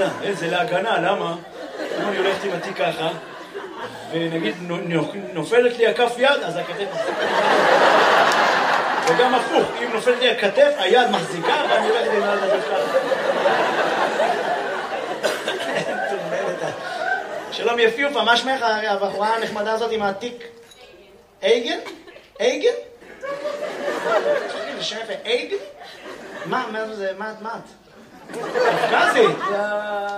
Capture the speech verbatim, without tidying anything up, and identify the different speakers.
Speaker 1: זה להגנה, למה? אם אני הולכת עם התיק ככה, ונגיד נופלת לי הכף יד, אז הכתף מחזיקה. וגם הפוך, אם נופלת לי הכתף, היד מחזיקה, ואני הולכת עם היד לדבר ככה. שלום יפיופה, מה שמך הבחורה הנחמדה הזאת עם התיק? אייגן? אייגן? זה שם יפה, אייגן? מה, מה זה, מה את? מה את? קפקזית?